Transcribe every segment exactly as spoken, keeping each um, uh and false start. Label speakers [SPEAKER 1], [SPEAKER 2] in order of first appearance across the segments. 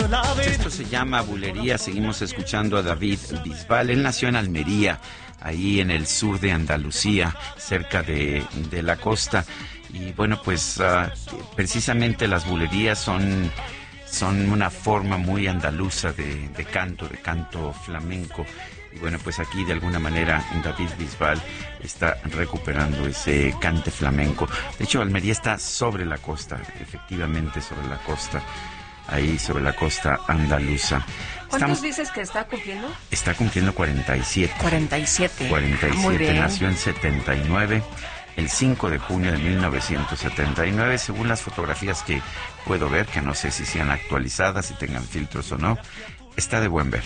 [SPEAKER 1] Esto se llama Bulería. Seguimos escuchando a David Bisbal. Él nació en Almería, ahí en el sur de Andalucía, cerca de, de la costa. Y bueno, pues uh, precisamente las bulerías son, son una forma muy andaluza de, de canto, de canto flamenco. Y bueno, pues aquí de alguna manera David Bisbal está recuperando ese cante flamenco. De hecho, Almería está sobre la costa, efectivamente sobre la costa, ahí sobre la costa andaluza.
[SPEAKER 2] ¿Cuántos Estamos, dices que está cumpliendo?
[SPEAKER 1] Está cumpliendo cuarenta y siete.
[SPEAKER 2] cuarenta y siete.
[SPEAKER 1] cuarenta y siete, nació en setenta y nueve, el cinco de junio de mil novecientos setenta y nueve, según las fotografías que puedo ver, que no sé si sean actualizadas, si tengan filtros o no. Está de buen ver.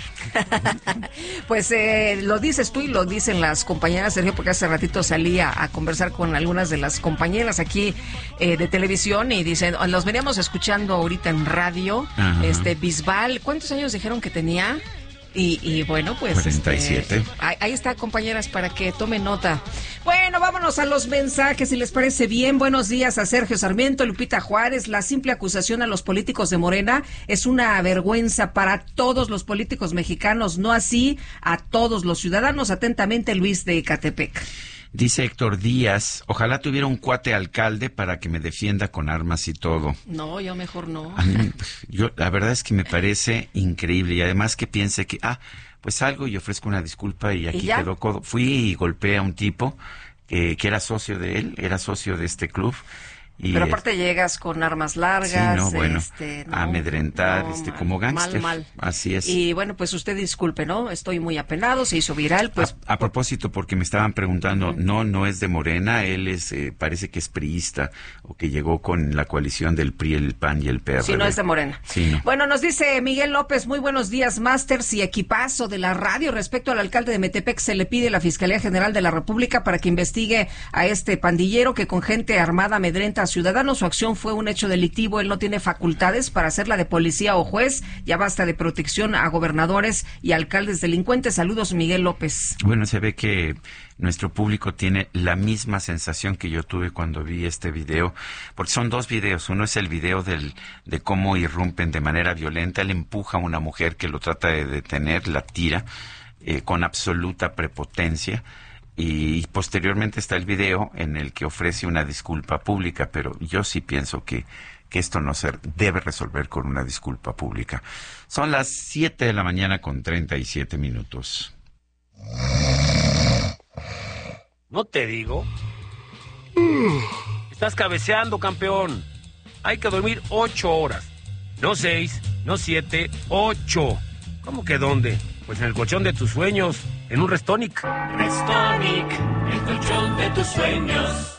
[SPEAKER 2] Pues eh, lo dices tú y lo dicen las compañeras, Sergio, porque hace ratito salía a conversar con algunas de las compañeras aquí eh, de televisión y dicen, los veníamos escuchando ahorita en radio. Ajá. este Bisbal, ¿cuántos años dijeron que tenía? Y, y bueno, pues...
[SPEAKER 1] cuarenta y siete.
[SPEAKER 2] Este, ahí, ahí está, compañeras, para que tomen nota. Bueno, vámonos a los mensajes, si les parece bien. Buenos días a Sergio Sarmiento, Lupita Juárez. La simple acusación a los políticos de Morena es una vergüenza para todos los políticos mexicanos, no así a todos los ciudadanos. Atentamente, Luis de Ecatepec.
[SPEAKER 1] Dice Héctor Díaz, ojalá tuviera un cuate alcalde para que me defienda con armas y todo.
[SPEAKER 2] No, yo mejor no.
[SPEAKER 1] A mí, yo, la verdad es que me parece increíble y además que piense que, ah, pues salgo y ofrezco una disculpa y aquí ¿Y quedó codo. Fui y golpeé a un tipo eh, que era socio de él, era socio de este club. Y
[SPEAKER 2] pero aparte eh, llegas con armas largas,
[SPEAKER 1] sí, no, bueno,
[SPEAKER 2] este, no,
[SPEAKER 1] a amedrentar,
[SPEAKER 2] no,
[SPEAKER 1] este,
[SPEAKER 2] mal,
[SPEAKER 1] como gángster.
[SPEAKER 2] Mal, mal.
[SPEAKER 1] Así es.
[SPEAKER 2] Y bueno, pues usted disculpe, ¿no? Estoy muy apenado, se hizo viral, pues.
[SPEAKER 1] A, a propósito, porque me estaban preguntando, uh-huh. no, no es de Morena, él es, eh, parece que es priista, o que llegó con la coalición del P R I, el P A N y el P R D.
[SPEAKER 2] Sí, no es de Morena.
[SPEAKER 1] Sí, no.
[SPEAKER 2] Bueno, nos dice Miguel López, muy buenos días, Masters y equipazo de la radio. Respecto al alcalde de Metepec, se le pide a la Fiscalía General de la República para que investigue a este pandillero que con gente armada amedrenta a ciudadanos. Su acción fue un hecho delictivo, él no tiene facultades para hacerla de policía o juez, ya basta de protección a gobernadores y alcaldes delincuentes. Saludos, Miguel López.
[SPEAKER 1] Bueno, se ve que nuestro público tiene la misma sensación que yo tuve cuando vi este video, porque son dos videos. Uno es el video del, de cómo irrumpen de manera violenta, él empuja a una mujer que lo trata de detener, la tira eh, con absoluta prepotencia. Y posteriormente está el video en el que ofrece una disculpa pública, pero yo sí pienso que, que esto no se debe resolver con una disculpa pública. Son las siete de la mañana con treinta y siete minutos.
[SPEAKER 3] ¿No te digo? Estás cabeceando, campeón. Hay que dormir ocho horas. No seis, no siete, ocho. ¿Cómo que dónde? Pues en el colchón de tus sueños, en un Restonic.
[SPEAKER 4] Restonic, el colchón de tus sueños.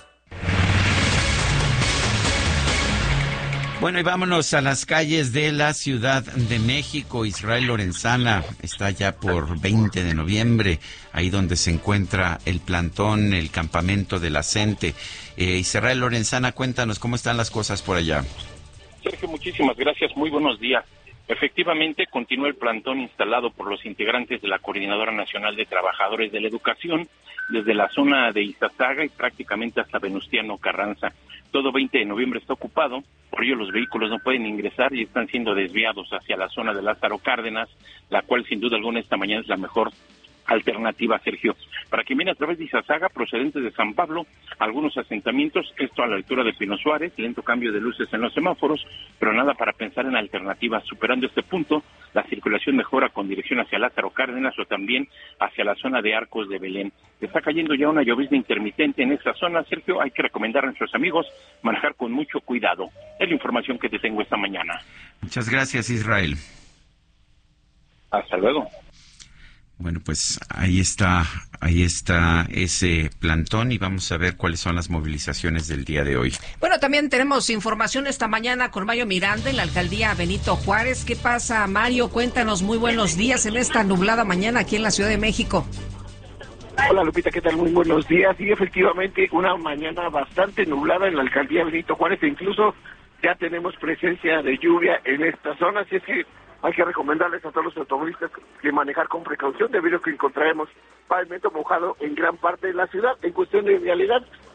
[SPEAKER 1] Bueno, y vámonos a las calles de la Ciudad de México. Israel Lorenzana está ya por veinte de noviembre, ahí donde se encuentra el plantón, el campamento de la CENTE. Eh, Israel Lorenzana, cuéntanos cómo están las cosas por allá.
[SPEAKER 5] Sergio, muchísimas gracias, muy buenos días. Efectivamente, continúa el plantón instalado por los integrantes de la Coordinadora Nacional de Trabajadores de la Educación desde la zona de Izazaga y prácticamente hasta Venustiano Carranza. Todo veinte de noviembre está ocupado, por ello los vehículos no pueden ingresar y están siendo desviados hacia la zona de Lázaro Cárdenas, la cual sin duda alguna esta mañana es la mejor alternativa, Sergio. Para quien viene a través de Izazaga, procedentes de San Pablo, algunos asentamientos, esto a la altura de Pino Suárez, lento cambio de luces en los semáforos, pero nada para pensar en alternativas. Superando este punto, la circulación mejora con dirección hacia Lázaro Cárdenas o también hacia la zona de Arcos de Belén. Está cayendo ya una llovizna intermitente en esta zona, Sergio, hay que recomendar a nuestros amigos manejar con mucho cuidado. Es la información que te tengo esta mañana.
[SPEAKER 1] Muchas gracias, Israel.
[SPEAKER 5] Hasta luego.
[SPEAKER 1] Bueno, pues ahí está, ahí está ese plantón y vamos a ver cuáles son las movilizaciones del día de hoy.
[SPEAKER 2] Bueno, también tenemos información esta mañana con Mario Miranda en la alcaldía Benito Juárez. ¿Qué pasa, Mario? Cuéntanos, muy buenos días en esta nublada mañana aquí en la Ciudad de México.
[SPEAKER 6] Hola, Lupita, ¿qué tal? Muy buenos días. Y efectivamente, una mañana bastante nublada en la alcaldía Benito Juárez e incluso ya tenemos presencia de lluvia en esta zona, así es que hay que recomendarles a todos los automovilistas que manejar con precaución debido a que encontraremos pavimento mojado en gran parte de la ciudad. En cuestión de vialidad,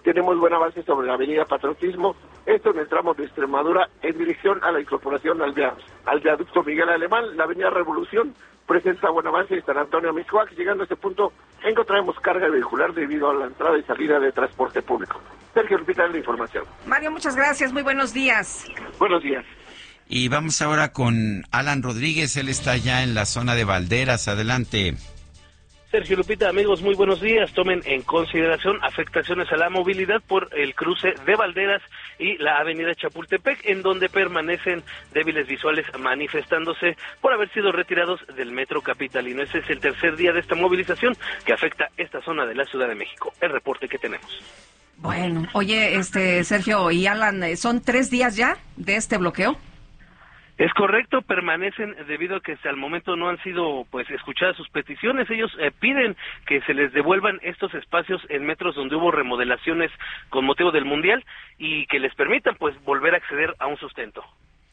[SPEAKER 6] tenemos buen avance sobre la avenida Patriotismo, esto en el tramo de Extremadura en dirección a la incorporación al, via, al viaducto Miguel Alemán. La avenida Revolución presenta buen avance en San Antonio Mixcoac. Llegando a este punto encontraremos carga vehicular debido a la entrada y salida de transporte público. Sergio Lupita, la información.
[SPEAKER 2] Mario, muchas gracias, muy buenos días.
[SPEAKER 6] Buenos días.
[SPEAKER 1] Y vamos ahora con Alan Rodríguez, él está ya en la zona de Valderas, adelante.
[SPEAKER 7] Sergio Lupita, amigos, muy buenos días. Tomen en consideración afectaciones a la movilidad por el cruce de Valderas y la avenida Chapultepec, en donde permanecen débiles visuales manifestándose por haber sido retirados del metro capitalino. Ese es el tercer día de esta movilización que afecta esta zona de la Ciudad de México. El reporte que tenemos.
[SPEAKER 2] Bueno, oye, este Sergio y Alan, ¿son tres días ya de este bloqueo?
[SPEAKER 7] Es correcto, permanecen debido a que hasta el momento no han sido pues escuchadas sus peticiones. Ellos eh, piden que se les devuelvan estos espacios en metros donde hubo remodelaciones con motivo del Mundial y que les permitan pues volver a acceder a un sustento.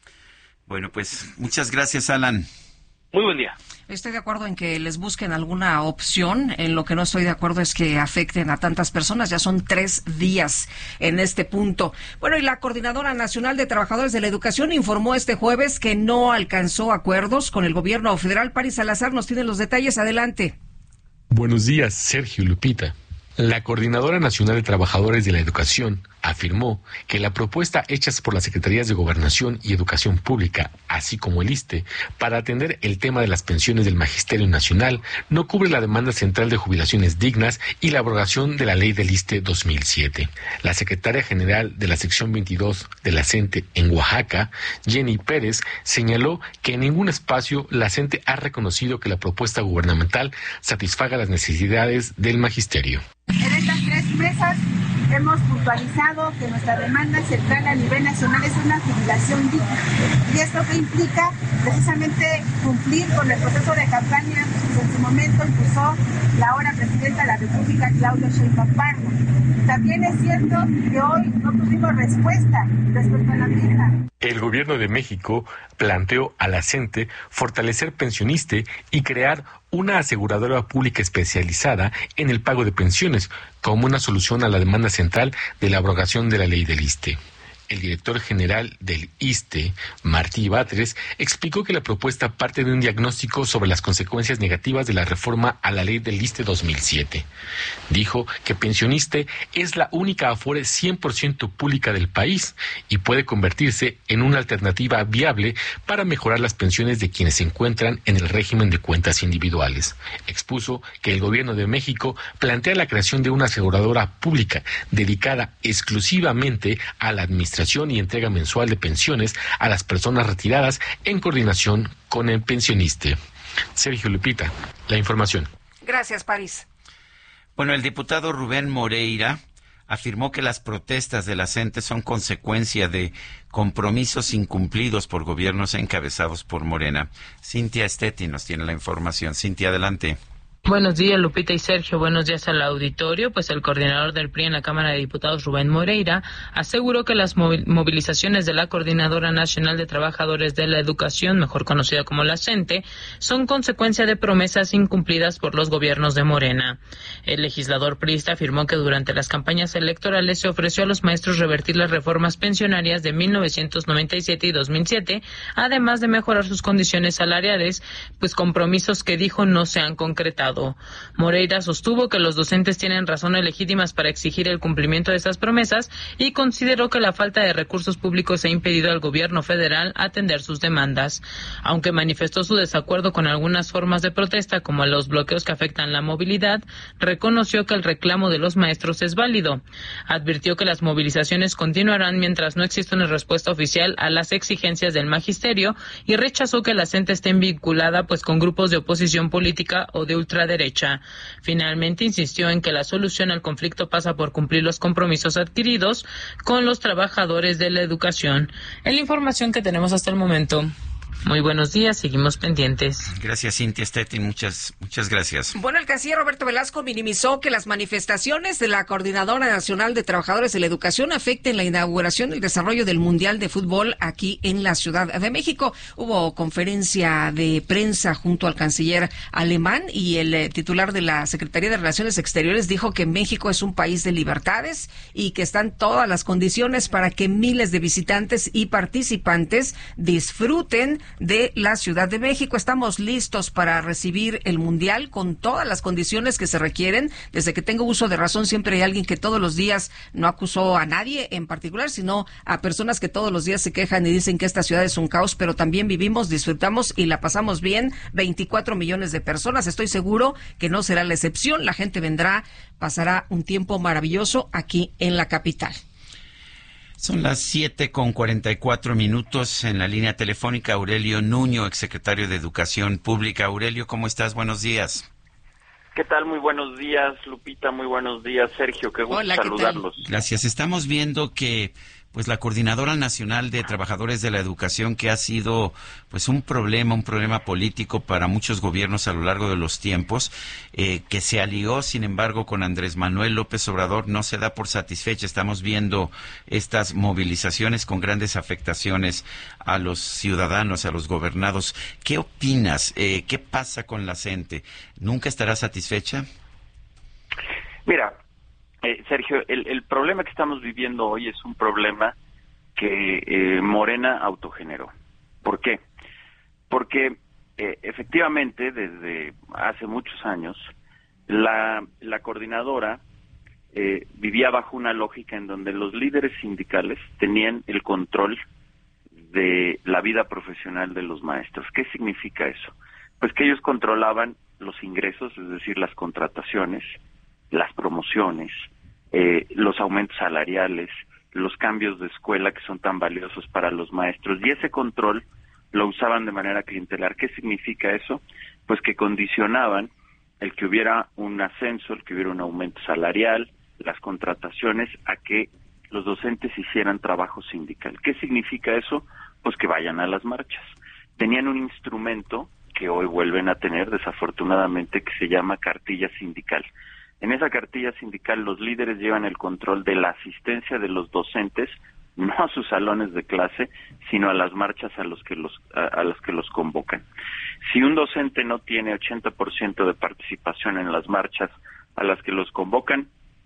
[SPEAKER 1] Bueno, pues muchas gracias, Alan.
[SPEAKER 7] Muy buen día.
[SPEAKER 2] Estoy de acuerdo en que les busquen alguna opción. En lo que no estoy de acuerdo es que afecten a tantas personas. Ya son tres días en este punto. Bueno, y la Coordinadora Nacional de Trabajadores de la Educación informó este jueves que no alcanzó acuerdos con el gobierno federal. Paris Salazar nos tiene los detalles. Adelante.
[SPEAKER 8] Buenos días, Sergio Lupita. La Coordinadora Nacional de Trabajadores de la Educación afirmó que la propuesta hechas por las Secretarías de Gobernación y Educación Pública, así como el ISSSTE, para atender el tema de las pensiones del Magisterio Nacional, no cubre la demanda central de jubilaciones dignas y la abrogación de la ley del ISSSTE dos mil siete. La secretaria general de la sección veintidós de la CENTE en Oaxaca, Jenny Pérez, señaló que en ningún espacio la CENTE ha reconocido que la propuesta gubernamental satisfaga las necesidades del magisterio.
[SPEAKER 9] En estas tres mesas hemos puntualizado que nuestra demanda central a nivel nacional es una jubilación digna. ¿Y esto qué implica? Precisamente cumplir con el proceso de campaña que en su momento impulsó la ahora presidenta de la República, Claudia Sheinbaum Pardo. También es cierto que hoy no tuvimos respuesta respecto a la misma.
[SPEAKER 8] El gobierno de México planteó a la CENTE fortalecer Pensioniste y crear una aseguradora pública especializada en el pago de pensiones como una solución a la demanda central de la abrogación de la ley del ISSSTE. El director general del ISSSTE, Martí Batres, explicó que la propuesta parte de un diagnóstico sobre las consecuencias negativas de la reforma a la ley del ISSSTE dos mil siete. Dijo que Pensioniste es la única afore cien por ciento pública del país y puede convertirse en una alternativa viable para mejorar las pensiones de quienes se encuentran en el régimen de cuentas individuales. Expuso que el gobierno de México plantea la creación de una aseguradora pública dedicada exclusivamente a la administración y entrega mensual de pensiones a las personas retiradas en coordinación con el Pensioniste. Sergio Lupita, la información.
[SPEAKER 2] Gracias, París.
[SPEAKER 1] Bueno, el diputado Rubén Moreira afirmó que las protestas de la CENTE son consecuencia de compromisos incumplidos por gobiernos encabezados por Morena. Cintia Estetti nos tiene la información. Cintia, adelante.
[SPEAKER 10] Buenos días, Lupita y Sergio. Buenos días al auditorio. Pues el coordinador del P R I en la Cámara de Diputados, Rubén Moreira, aseguró que las movilizaciones de la Coordinadora Nacional de Trabajadores de la Educación, mejor conocida como la CENTE, son consecuencia de promesas incumplidas por los gobiernos de Morena. El legislador priista afirmó que durante las campañas electorales se ofreció a los maestros revertir las reformas pensionarias de mil novecientos noventa y siete y dos mil siete, además de mejorar sus condiciones salariales, pues compromisos que dijo no se han concretado. Moreira sostuvo que los docentes tienen razones legítimas para exigir el cumplimiento de esas promesas y consideró que la falta de recursos públicos ha impedido al gobierno federal atender sus demandas. Aunque manifestó su desacuerdo con algunas formas de protesta, como los bloqueos que afectan la movilidad, reconoció que el reclamo de los maestros es válido. Advirtió que las movilizaciones continuarán mientras no exista una respuesta oficial a las exigencias del magisterio y rechazó que la CENTE esté vinculada pues con grupos de oposición política o de ultraderecha. Finalmente insistió en que la solución al conflicto pasa por cumplir los compromisos adquiridos con los trabajadores de la educación. Es la información que tenemos hasta el momento. Muy buenos días, seguimos pendientes.
[SPEAKER 1] Gracias, Cintia Stettin, muchas, muchas gracias.
[SPEAKER 2] Bueno, el canciller Roberto Velasco minimizó que las manifestaciones de la Coordinadora Nacional de Trabajadores de la Educación afecten la inauguración y el desarrollo del Mundial de Fútbol aquí en la Ciudad de México. Hubo conferencia de prensa junto al canciller alemán y el eh, titular de la Secretaría de Relaciones Exteriores dijo que México es un país de libertades y que están todas las condiciones para que miles de visitantes y participantes disfruten de la Ciudad de México. Estamos listos para recibir el Mundial con todas las condiciones que se requieren. Desde que tengo uso de razón, siempre hay alguien que todos los días no acusó a nadie en particular, sino a personas que todos los días se quejan y dicen que esta ciudad es un caos, pero también vivimos, disfrutamos y la pasamos bien. veinticuatro millones de personas. Estoy seguro que no será la excepción. La gente vendrá, pasará un tiempo maravilloso aquí en la capital.
[SPEAKER 1] Son las siete con cuarenta y cuatro minutos. En la línea telefónica Aurelio Nuño, exsecretario de Educación Pública. Aurelio, ¿cómo estás? Buenos días.
[SPEAKER 11] ¿Qué tal? Muy buenos días, Lupita. Muy buenos días, Sergio. Qué gusto Hola, ¿qué saludarlos.
[SPEAKER 1] Tal? Gracias. Estamos viendo que pues la Coordinadora Nacional de Trabajadores de la Educación, que ha sido pues un problema, un problema político para muchos gobiernos a lo largo de los tiempos, eh, que se alió, sin embargo, con Andrés Manuel López Obrador, no se da por satisfecha. Estamos viendo estas movilizaciones con grandes afectaciones a los ciudadanos, a los gobernados. ¿Qué opinas? Eh, ¿Qué pasa con la CENTE? ¿Nunca estará satisfecha?
[SPEAKER 11] Mira, Eh, Sergio, el, el problema que estamos viviendo hoy es un problema que eh, Morena autogeneró. ¿Por qué? Porque eh, efectivamente desde hace muchos años la, la coordinadora eh, vivía bajo una lógica en donde los líderes sindicales tenían el control de la vida profesional de los maestros. ¿Qué significa eso? Pues que ellos controlaban los ingresos, es decir, las contrataciones, las promociones, eh, los aumentos salariales, los cambios de escuela que son tan valiosos para los maestros, y ese control lo usaban de manera clientelar. ¿Qué significa eso? Pues que condicionaban el que hubiera un ascenso, el que hubiera un aumento salarial, las contrataciones, a que los docentes hicieran trabajo sindical. ¿Qué significa eso? Pues que vayan a las marchas. Tenían un instrumento que hoy vuelven a tener, desafortunadamente, que se llama cartilla sindical. En esa cartilla sindical los líderes llevan el control de la asistencia de los docentes, no a sus salones de clase, sino a las marchas a los que los a, a las que los convocan. Si un docente no tiene ochenta por ciento de participación en las marchas a las que los convocan,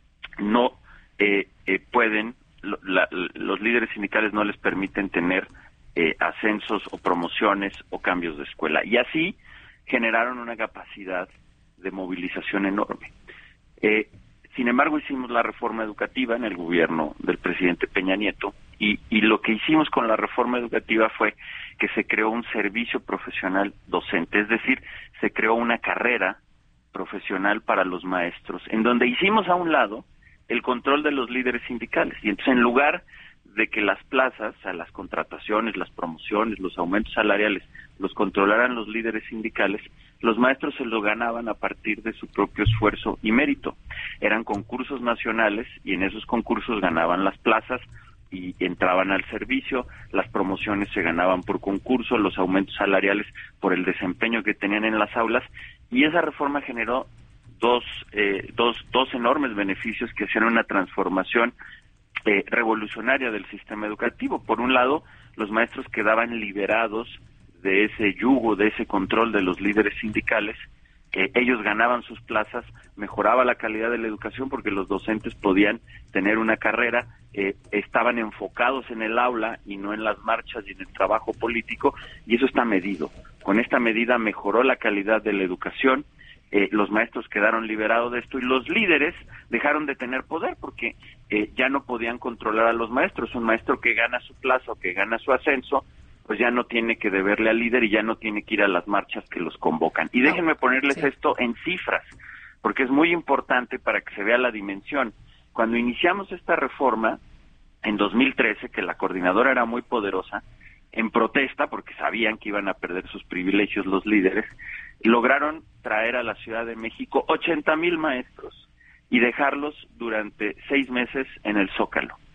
[SPEAKER 11] no eh, eh, pueden, lo, la, los líderes sindicales no les permiten tener eh, ascensos o promociones o cambios de escuela. Y así generaron una capacidad de movilización enorme. Eh, sin embargo, hicimos la reforma educativa en el gobierno del presidente Peña Nieto, y, y lo que hicimos con la reforma educativa fue que se creó un servicio profesional docente, es decir, se creó una carrera profesional para los maestros, en donde hicimos a un lado el control de los líderes sindicales. Y entonces, en lugar de que las plazas, o sea, las contrataciones, las promociones, los aumentos salariales, los controlaran los líderes sindicales, los maestros se lo ganaban a partir de su propio esfuerzo y mérito. Eran concursos nacionales y en esos concursos ganaban las plazas y entraban al servicio, las promociones se ganaban por concurso, los aumentos salariales por el desempeño que tenían en las aulas, y esa reforma generó dos, eh, dos, dos enormes beneficios que hacían una transformación eh, revolucionaria del sistema educativo. Por un lado, los maestros quedaban liberados de ese yugo, de ese control de los líderes sindicales. Eh, ellos ganaban sus plazas, mejoraba la calidad de la educación porque los docentes podían tener una carrera, eh, estaban enfocados en el aula y no en las marchas y en el trabajo político, y eso está medido. Con esta medida mejoró la calidad de la educación, eh, los maestros quedaron liberados de esto y los líderes dejaron de tener poder porque eh, ya no podían controlar a los maestros. Un maestro que gana su plaza o que gana su ascenso, pues ya no tiene que deberle al líder y ya no tiene que ir a las marchas que los convocan. Y déjenme ponerles sí. esto en cifras, porque es muy importante para que se vea la dimensión. Cuando iniciamos esta reforma, en dos mil trece, que la coordinadora era muy poderosa, en protesta, porque sabían que iban a perder sus privilegios los líderes, lograron traer a la Ciudad de México ochenta mil maestros y dejarlos durante seis meses en el Zócalo.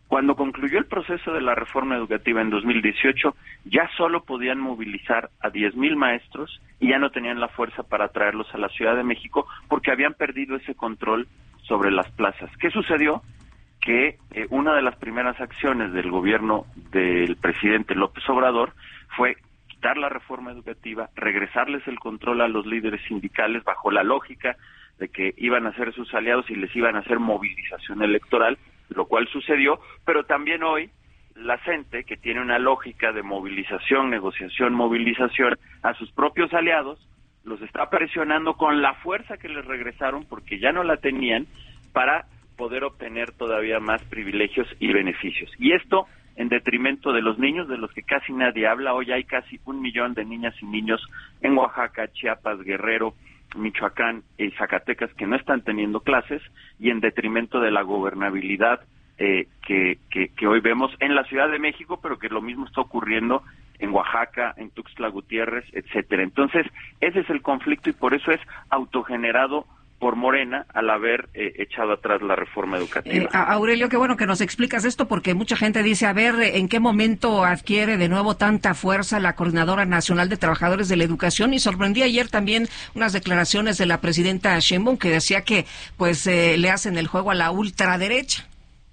[SPEAKER 11] Cuando concluyó el proceso de la reforma educativa en dos mil dieciocho, ya solo podían movilizar a diez mil maestros y ya no tenían la fuerza para traerlos a la Ciudad de México porque habían perdido ese control sobre las plazas. ¿Qué sucedió? Que eh, una de las primeras acciones del gobierno del presidente López Obrador fue quitar la reforma educativa, regresarles el control a los líderes sindicales bajo la lógica de que iban a ser sus aliados y les iban a hacer movilización electoral, lo cual sucedió, pero también hoy la gente, que tiene una lógica de movilización, negociación, movilización a sus propios aliados, los está presionando con la fuerza que les regresaron porque ya no la tenían para poder obtener todavía más privilegios y beneficios. Y esto en detrimento de los niños, de los que casi nadie habla. Hoy hay casi un millón de niñas y niños en Oaxaca, Chiapas, Guerrero, Michoacán y Zacatecas que no están teniendo clases, y en detrimento de la gobernabilidad eh, que, que, que hoy vemos en la Ciudad de México, pero que lo mismo está ocurriendo en Oaxaca, en Tuxtla Gutiérrez, etcétera. Entonces, ese es el conflicto y por eso es autogenerado por Morena al haber eh, echado atrás la reforma educativa.
[SPEAKER 2] Eh, Aurelio, qué bueno que nos explicas esto, porque mucha gente dice, a ver, ¿en qué momento adquiere de nuevo tanta fuerza la Coordinadora Nacional de Trabajadores de la Educación? Y sorprendí ayer también unas declaraciones de la presidenta Sheinbaum que decía que pues eh, le hacen el juego a la ultraderecha.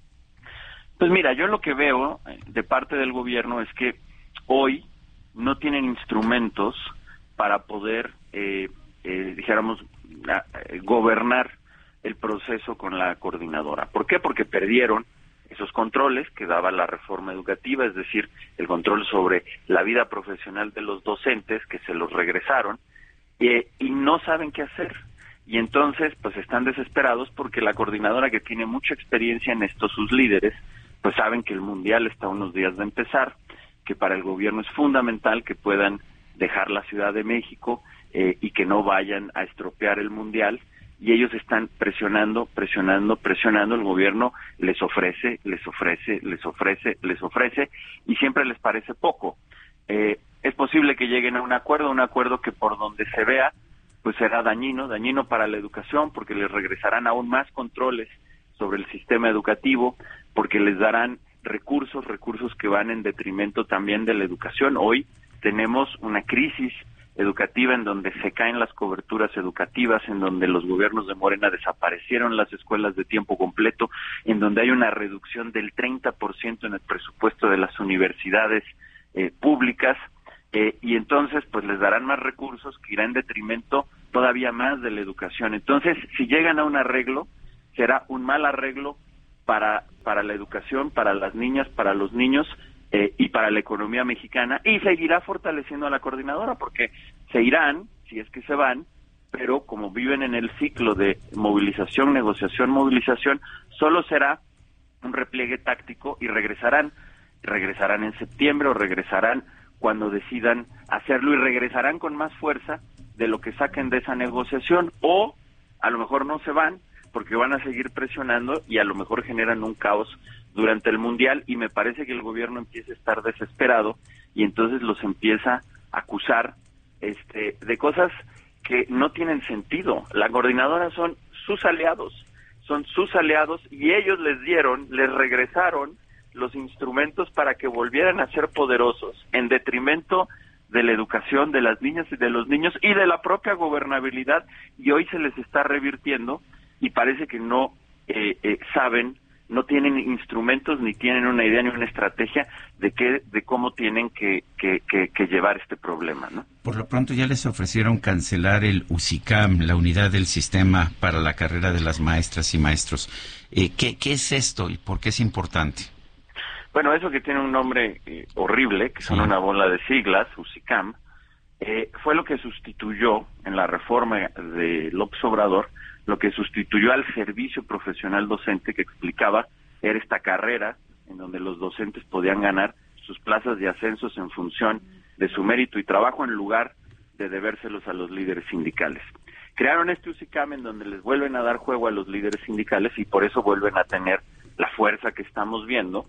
[SPEAKER 11] Pues mira, yo lo que veo de parte del gobierno es que hoy no tienen instrumentos para poder, eh, eh, dijéramos, A, a, gobernar el proceso con la coordinadora. ¿Por qué? Porque perdieron esos controles que daba la reforma educativa, es decir, el control sobre la vida profesional de los docentes, que se los regresaron, eh, y no saben qué hacer. Y entonces, pues están desesperados porque la coordinadora, que tiene mucha experiencia en esto, sus líderes, pues saben que el Mundial está a unos días de empezar, que para el gobierno es fundamental que puedan dejar la Ciudad de México eh, y que no vayan a estropear el Mundial, y ellos están presionando, presionando, presionando, el gobierno les ofrece, les ofrece, les ofrece, les ofrece, y siempre les parece poco. Eh, es posible que lleguen a un acuerdo, un acuerdo que por donde se vea, pues será dañino, dañino para la educación, porque les regresarán aún más controles sobre el sistema educativo, porque les darán recursos, recursos que van en detrimento también de la educación. Hoy tenemos una crisis educativa en donde se caen las coberturas educativas, en donde los gobiernos de Morena desaparecieron las escuelas de tiempo completo, en donde hay una reducción del treinta por ciento en el presupuesto de las universidades eh, públicas, eh, y entonces pues les darán más recursos que irá en detrimento todavía más de la educación. Entonces, si llegan a un arreglo, será un mal arreglo para, para la educación, para las niñas, para los niños, Eh, y para la economía mexicana, y seguirá fortaleciendo a la coordinadora, porque se irán, si es que se van, pero como viven en el ciclo de movilización, negociación, movilización, solo será un repliegue táctico y regresarán, regresarán en septiembre o regresarán cuando decidan hacerlo, y regresarán con más fuerza de lo que saquen de esa negociación, o a lo mejor no se van porque van a seguir presionando y a lo mejor generan un caos durante el Mundial, y me parece que el gobierno empieza a estar desesperado y entonces los empieza a acusar este, de cosas que no tienen sentido. La coordinadora son sus aliados, son sus aliados, y ellos les dieron, les regresaron los instrumentos para que volvieran a ser poderosos en detrimento de la educación de las niñas y de los niños y de la propia gobernabilidad, y hoy se les está revirtiendo y parece que no eh, eh, saben, no tienen instrumentos, ni tienen una idea ni una estrategia de qué, de cómo tienen que, que, que, que llevar este problema, ¿no?
[SPEAKER 1] Por lo pronto ya les ofrecieron cancelar el UCICAM, la unidad del sistema para la carrera de las maestras y maestros. Eh, ¿qué, ¿Qué es esto y por qué es importante?
[SPEAKER 11] Bueno, eso que tiene un nombre eh, horrible, que son sí. una bola de siglas, UCICAM, eh, fue lo que sustituyó en la reforma de López Obrador, lo que sustituyó al servicio profesional docente, que explicaba era esta carrera en donde los docentes podían ganar sus plazas de ascensos en función de su mérito y trabajo, en lugar de debérselos a los líderes sindicales. Crearon este UCICAM en donde les vuelven a dar juego a los líderes sindicales, y por eso vuelven a tener la fuerza que estamos viendo,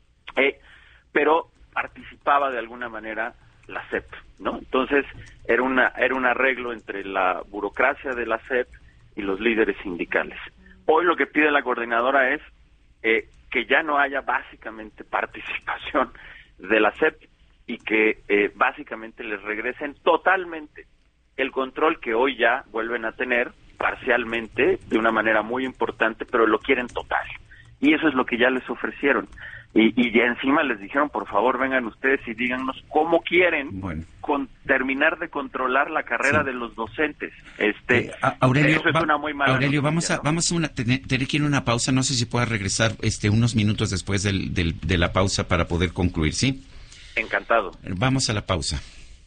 [SPEAKER 11] eh, pero participaba de alguna manera la S E P, ¿no? Entonces era una era un arreglo entre la burocracia de la S E P y los líderes sindicales. Hoy lo que pide la coordinadora es eh, que ya no haya básicamente participación de la S E P y que eh, básicamente les regresen totalmente el control que hoy ya vuelven a tener parcialmente, de una manera muy importante, pero lo quieren total. Y eso es lo que ya les ofrecieron. Y, y ya encima les dijeron, por favor, vengan ustedes y díganos cómo quieren
[SPEAKER 1] bueno.
[SPEAKER 11] con, terminar de controlar la carrera sí. de los docentes. Este,
[SPEAKER 1] eh, Aurelio,
[SPEAKER 11] eso es
[SPEAKER 1] va,
[SPEAKER 11] una muy mala
[SPEAKER 1] Aurelio,
[SPEAKER 11] noticia,
[SPEAKER 1] vamos a,
[SPEAKER 11] ¿no?
[SPEAKER 1] vamos a una, tener, tener que ir a una pausa. No sé si puedas regresar este, unos minutos después del, del, de la pausa para poder concluir, ¿sí?
[SPEAKER 11] Encantado.
[SPEAKER 1] Vamos a la pausa.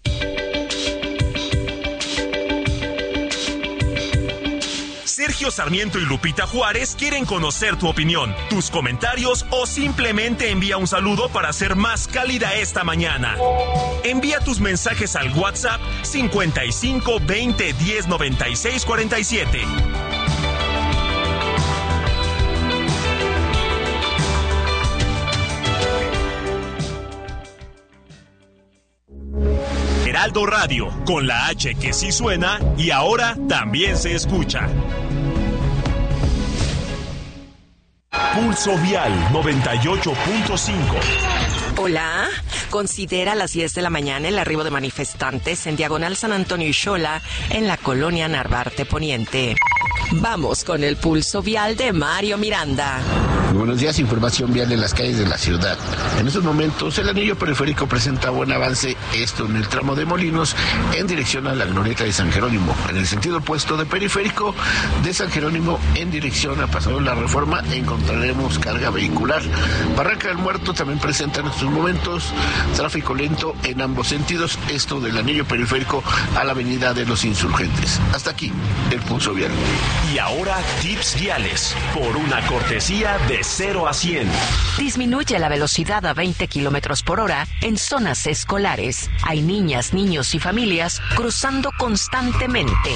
[SPEAKER 12] Sergio Sarmiento y Lupita Juárez quieren conocer tu opinión, tus comentarios o simplemente envía un saludo para hacer más cálida esta mañana. Envía tus mensajes al WhatsApp cincuenta y cinco veinte diez noventa y seis cuarenta y siete. Heraldo Radio, con la H que sí suena y ahora también se escucha. Pulso Vial noventa y ocho punto cinco.
[SPEAKER 13] Hola, considera a las diez de la mañana el arribo de manifestantes en Diagonal San Antonio y Xola, en la colonia Narvarte Poniente. Vamos con el Pulso Vial de Mario Miranda.
[SPEAKER 14] Buenos días, información vial en las calles de la ciudad. En estos momentos el anillo periférico presenta buen avance, esto en el tramo de Molinos en dirección a la glorieta de San Jerónimo. En el sentido opuesto de periférico de San Jerónimo en dirección a Paseo de la Reforma encontraremos carga vehicular. Barranca del Muerto también presenta en estos momentos tráfico lento en ambos sentidos, esto del anillo periférico a la avenida de los Insurgentes. Hasta aquí el Pulso Vial.
[SPEAKER 12] Y ahora tips viales por una cortesía de cero a cien.
[SPEAKER 13] Disminuye la velocidad a veinte kilómetros por hora en zonas escolares. Hay niñas, niños y familias cruzando constantemente.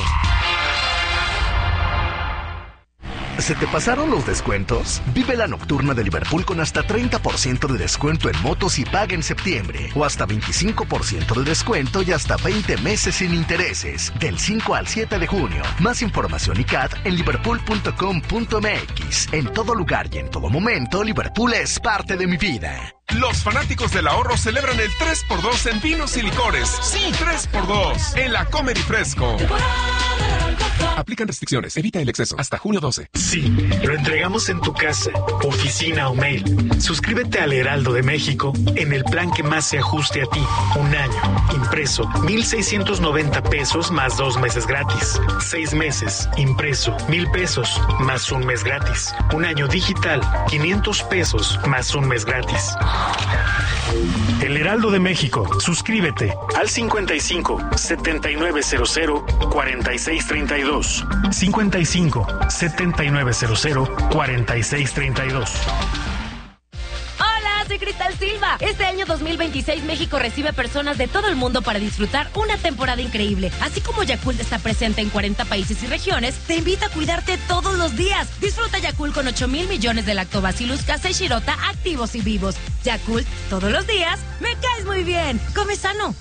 [SPEAKER 15] ¿Se te pasaron los descuentos? Vive la nocturna de Liverpool con hasta treinta por ciento de descuento en motos y paga en septiembre. O hasta veinticinco por ciento de descuento y hasta veinte meses sin intereses. Del cinco al siete de junio. Más información y C A T en liverpool punto com punto m x. En todo lugar y en todo momento, Liverpool es parte de mi vida.
[SPEAKER 16] Los fanáticos del ahorro celebran el tres por dos en vinos y licores. Sí, tres por dos en la Comedy Fresco. Aplican restricciones. Evita el exceso. Hasta junio doce.
[SPEAKER 17] Sí, lo entregamos en tu casa, oficina o mail. Suscríbete al Heraldo de México en el plan que más se ajuste a ti. Un año, impreso, mil seiscientos noventa pesos más dos meses gratis. Seis meses, impreso, mil pesos más un mes gratis. Un año digital, quinientos pesos más un mes gratis. El Heraldo de México. Suscríbete al cincuenta y cinco, setenta y nueve cero cero, cuarenta y seis treinta y dos. cincuenta y cinco, setenta y nueve cero cero, cuarenta y seis treinta y dos.
[SPEAKER 18] Hola, soy Cristal Silva. Este año dos mil veintiséis México recibe personas de todo el mundo para disfrutar una temporada increíble. Así como Yakult está presente en cuarenta países y regiones, te invita a cuidarte todos los días. Disfruta Yakult con ocho mil millones de Lactobacillus casei shirota activos y vivos. Yakult, todos los días, me caes muy bien. Come sano.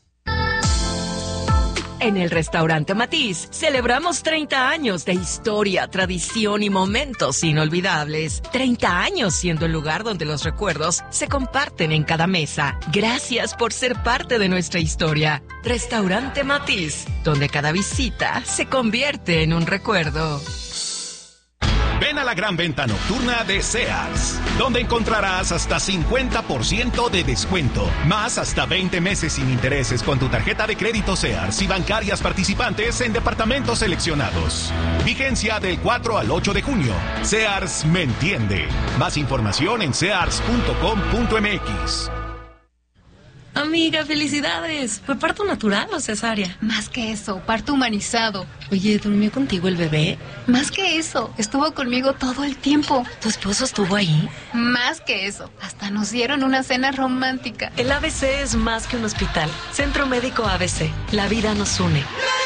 [SPEAKER 13] En el restaurante Matiz celebramos treinta años de historia, tradición y momentos inolvidables. treinta años siendo el lugar donde los recuerdos se comparten en cada mesa. Gracias por ser parte de nuestra historia. Restaurante Matiz, donde cada visita se convierte en un recuerdo.
[SPEAKER 19] Ven a la gran venta nocturna de Sears, donde encontrarás hasta cincuenta por ciento de descuento, más hasta veinte meses sin intereses con tu tarjeta de crédito Sears y bancarias participantes en departamentos seleccionados. Vigencia del cuatro al ocho de junio. Sears me entiende. Más información en sears punto com punto m x.
[SPEAKER 18] Amiga, felicidades. ¿Fue parto natural o cesárea?
[SPEAKER 20] Más que eso, parto humanizado.
[SPEAKER 18] Oye, ¿durmió contigo el bebé?
[SPEAKER 20] Más que eso, estuvo conmigo todo el tiempo.
[SPEAKER 18] ¿Tu esposo estuvo ahí?
[SPEAKER 20] Más que eso, hasta nos dieron una cena romántica.
[SPEAKER 21] El A B C es más que un hospital. Centro Médico A B C. La vida nos une.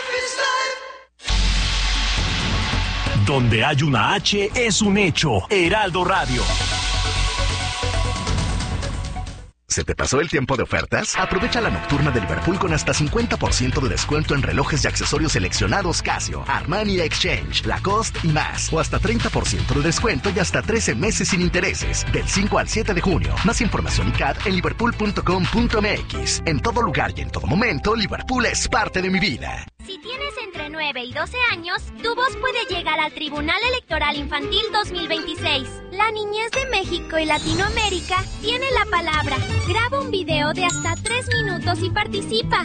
[SPEAKER 12] Donde hay una H es un hecho. Heraldo Radio.
[SPEAKER 15] ¿Se te pasó el tiempo de ofertas? Aprovecha la nocturna de Liverpool con hasta cincuenta por ciento de descuento en relojes y accesorios seleccionados Casio, Armani Exchange, Lacoste y más. O hasta treinta por ciento de descuento y hasta trece meses sin intereses. Del cinco al siete de junio. Más información y C A D en liverpool punto com punto m x. En todo lugar y en todo momento, Liverpool es parte de mi vida.
[SPEAKER 3] Si tienes entre nueve y doce años, tu voz puede llegar al Tribunal Electoral Infantil dos mil veintiséis. La niñez de México y Latinoamérica tiene la palabra. Graba un video de hasta tres minutos y participa.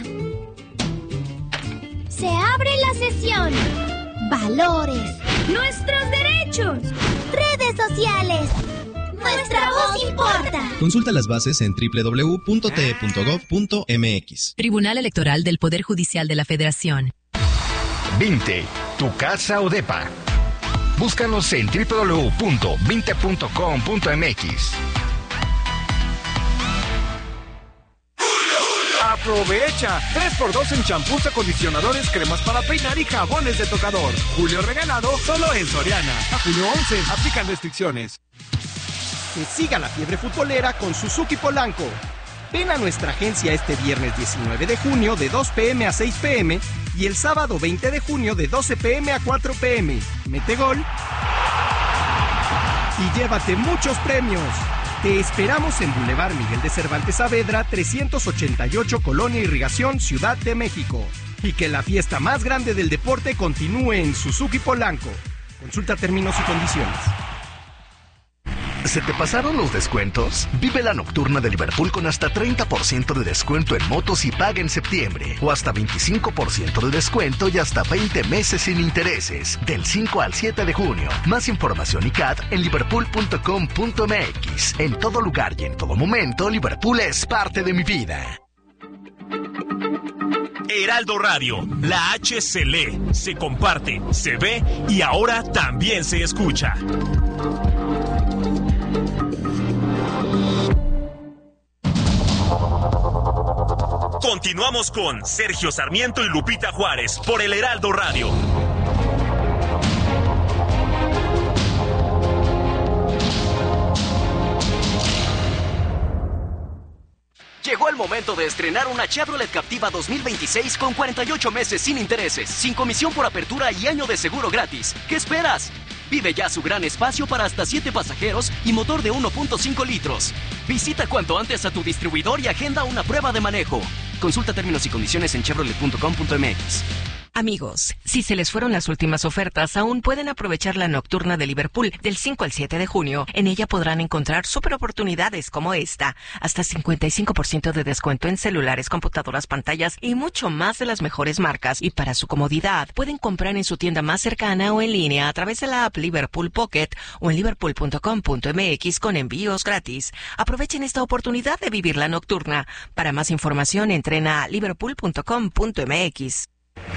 [SPEAKER 3] Se abre la sesión. Valores. Nuestros derechos. Redes sociales. Nuestra voz importa.
[SPEAKER 22] Consulta las bases en doble u doble u doble u punto t e punto gov punto m x.
[SPEAKER 23] Tribunal Electoral del Poder Judicial de la Federación.
[SPEAKER 24] Vinte, tu casa o depa. Búscanos en doble u doble u doble u punto vinte punto com punto m x.
[SPEAKER 25] ¡Aprovecha! tres por dos en champús, acondicionadores, cremas para peinar y jabones de tocador. Julio regalado solo en Soriana. A junio once, aplican restricciones. Que siga la fiebre futbolera con Suzuki Polanco. Ven a nuestra agencia este viernes diecinueve de junio de dos pe eme a seis pe eme y el sábado veinte de junio de doce pe eme a cuatro pe eme. Mete gol y llévate muchos premios. Te esperamos en Boulevard Miguel de Cervantes Saavedra, trescientos ochenta y ocho, Colonia Irrigación, Ciudad de México. Y que la fiesta más grande del deporte continúe en Suzuki Polanco. Consulta términos y condiciones.
[SPEAKER 15] ¿Se te pasaron los descuentos? Vive la nocturna de Liverpool con hasta treinta por ciento de descuento en motos y paga en septiembre. O hasta veinticinco por ciento de descuento y hasta veinte meses sin intereses. Del cinco al siete de junio. Más información y C A D en liverpool punto com punto m x. En todo lugar y en todo momento, Liverpool es parte de mi vida.
[SPEAKER 12] Heraldo Radio, la H se lee, se comparte, se ve y ahora también se escucha. Continuamos con Sergio Sarmiento y Lupita Juárez por el Heraldo Radio.
[SPEAKER 26] Llegó el momento de estrenar una Chevrolet Captiva dos mil veintiséis con cuarenta y ocho meses sin intereses, sin comisión por apertura y año de seguro gratis. ¿Qué esperas? Vive ya su gran espacio para hasta siete pasajeros y motor de uno punto cinco litros. Visita cuanto antes a tu distribuidor y agenda una prueba de manejo. Consulta términos y condiciones en chevrolet punto com punto m x.
[SPEAKER 13] Amigos, si se les fueron las últimas ofertas, aún pueden aprovechar la nocturna de Liverpool del cinco al siete de junio. En ella podrán encontrar super oportunidades como esta. Hasta cincuenta y cinco por ciento de descuento en celulares, computadoras, pantallas y mucho más de las mejores marcas. Y para su comodidad, pueden comprar en su tienda más cercana o en línea a través de la app Liverpool Pocket o en liverpool punto com punto m x con envíos gratis. Aprovechen esta oportunidad de vivir la nocturna. Para más información, entren a liverpool punto com punto m x.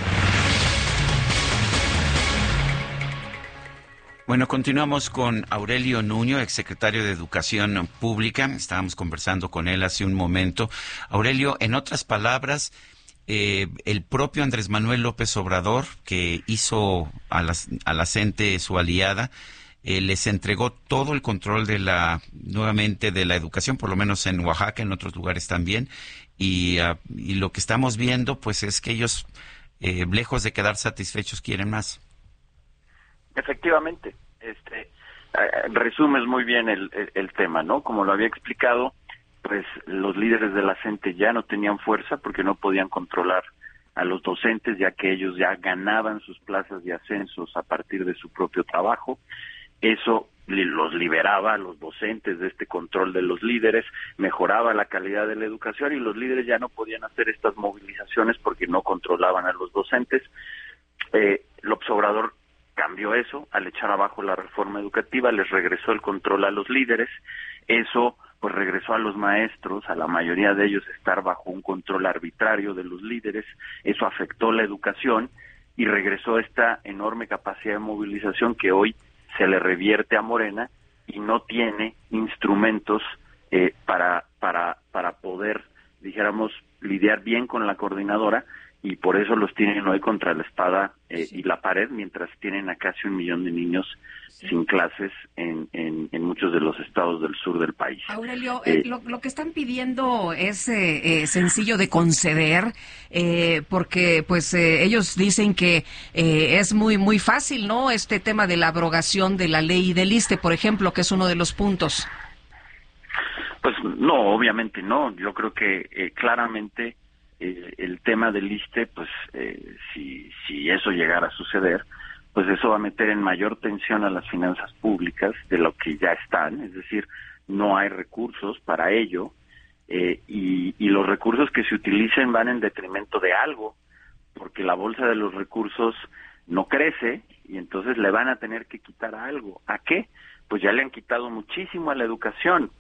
[SPEAKER 1] Bueno, continuamos con Aurelio Nuño, exsecretario de Educación Pública. Estábamos conversando con él hace un momento. Aurelio, en otras palabras, eh, el propio Andrés Manuel López Obrador, que hizo a la, a la CENTE su aliada, eh, les entregó todo el control de la, nuevamente, de la educación, por lo menos en Oaxaca, en otros lugares también. Y, uh, y lo que estamos viendo, pues, es que ellos, eh, lejos de quedar satisfechos, quieren más.
[SPEAKER 11] Efectivamente, este, eh, resumes muy bien el, el, el tema, ¿no? Como lo había explicado, pues los líderes de la CENTE ya no tenían fuerza porque no podían controlar a los docentes, ya que ellos ya ganaban sus plazas de ascensos a partir de su propio trabajo. Eso los liberaba a los docentes de este control de los líderes, mejoraba la calidad de la educación y los líderes ya no podían hacer estas movilizaciones porque no controlaban a los docentes. Eh, López Obrador cambió eso al echar abajo la reforma educativa, les regresó el control a los líderes, eso pues regresó a los maestros, a la mayoría de ellos estar bajo un control arbitrario de los líderes, eso afectó la educación y regresó esta enorme capacidad de movilización que hoy se le revierte a Morena y no tiene instrumentos eh, para, para, para poder, dijéramos, lidiar bien con la coordinadora y por eso los tienen hoy contra la espada eh, sí. y la pared, mientras tienen a casi un millón de niños sí. sin clases en, en, en muchos de los estados del sur del país.
[SPEAKER 2] Aurelio, eh, lo, lo que están pidiendo es eh, eh, sencillo de conceder, eh, porque pues eh, ellos dicen que eh, es muy muy fácil, ¿no? Este tema de la abrogación de la ley del ISSSTE, por ejemplo, que es uno de los puntos.
[SPEAKER 11] Pues no, obviamente no. Yo creo que eh, claramente eh, el tema del ISSSTE, pues eh, si, si eso llegara a suceder, pues eso va a meter en mayor tensión a las finanzas públicas de lo que ya están, es decir, no hay recursos para ello, eh, y, y los recursos que se utilicen van en detrimento de algo, porque la bolsa de los recursos no crece y entonces le van a tener que quitar algo. ¿A qué? Pues ya le han quitado muchísimo a la educación.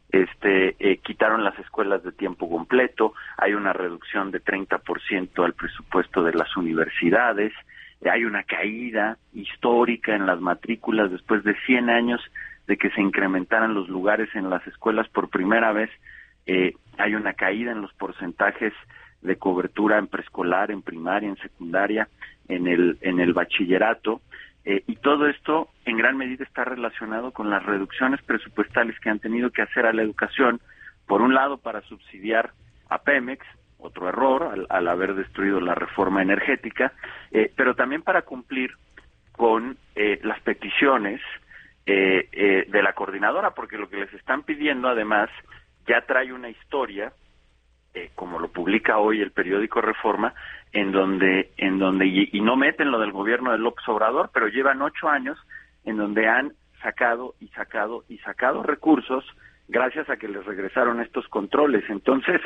[SPEAKER 11] Este, eh, quitaron las escuelas de tiempo completo, hay una reducción de treinta por ciento al presupuesto de las universidades, hay una caída histórica en las matrículas después de cien años de que se incrementaran los lugares en las escuelas por primera vez. Eh, hay una caída en los porcentajes de cobertura en preescolar, en primaria, en secundaria, en el en el bachillerato, eh, y todo esto en gran medida está relacionado con las reducciones presupuestales que han tenido que hacer a la educación, por un lado para subsidiar a Pemex, otro error al, al haber destruido la reforma energética, eh, pero también para cumplir con eh, las peticiones eh, eh, de la coordinadora, porque lo que les están pidiendo además ya trae una historia, eh, como lo publica hoy el periódico Reforma, en donde, en donde y, y no meten lo del gobierno de López Obrador, pero llevan ocho años en donde han sacado y sacado y sacado recursos gracias a que les regresaron estos controles. Entonces,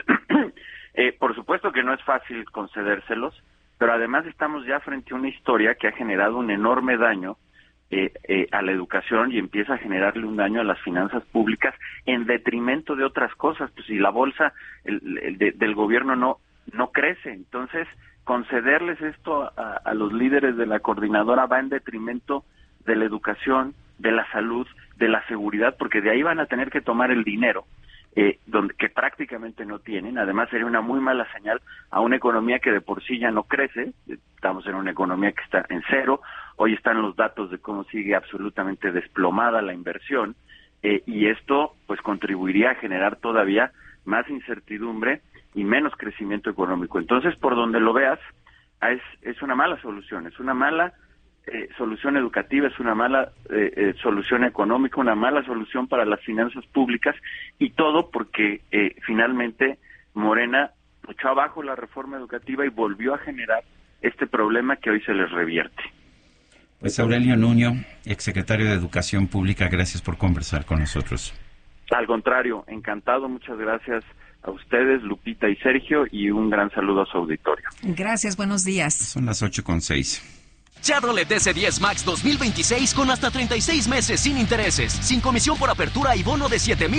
[SPEAKER 11] eh, por supuesto que no es fácil concedérselos, pero además estamos ya frente a una historia que ha generado un enorme daño eh, eh, a la educación y empieza a generarle un daño a las finanzas públicas en detrimento de otras cosas. Pues si la bolsa el, el de, del gobierno no no crece, entonces concederles esto a, a los líderes de la coordinadora va en detrimento de la educación, de la salud, de la seguridad, porque de ahí van a tener que tomar el dinero eh, donde que prácticamente no tienen. Además sería una muy mala señal a una economía que de por sí ya no crece. Estamos en una economía que está en cero. Hoy están los datos de cómo sigue absolutamente desplomada la inversión, eh, y esto pues contribuiría a generar todavía más incertidumbre y menos crecimiento económico. Entonces, por donde lo veas, es, es una mala solución, es una mala eh, solución educativa, es una mala eh, eh, solución económica, una mala solución para las finanzas públicas, y todo porque eh, finalmente Morena echó abajo la reforma educativa y volvió a generar este problema que hoy se les revierte.
[SPEAKER 1] Pues Aurelio Nuño, exsecretario de Educación Pública, gracias por conversar con nosotros.
[SPEAKER 11] Al contrario, encantado, muchas gracias a ustedes, Lupita y Sergio, y un gran saludo a su auditorio.
[SPEAKER 2] Gracias, buenos días.
[SPEAKER 1] Son las ocho con seis.
[SPEAKER 26] Chevrolet S diez Max dos mil veintiséis con hasta treinta y seis meses sin intereses, sin comisión por apertura y bono de siete mil